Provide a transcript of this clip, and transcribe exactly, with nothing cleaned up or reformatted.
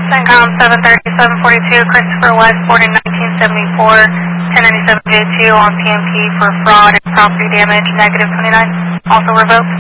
CENTCOM seven thirty-seven forty-two, Christopher West, born in nineteen seventy-four, ten ninety-seven J two on P M P for fraud and property damage, negative twenty-nine, also revoked.